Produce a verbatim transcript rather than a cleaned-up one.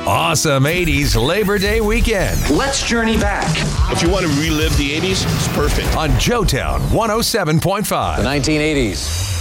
awesome eighties Labor Day weekend. Let's journey back. If you want to relive the eighties, it's perfect. On Joetown one oh seven point five. The nineteen eighties.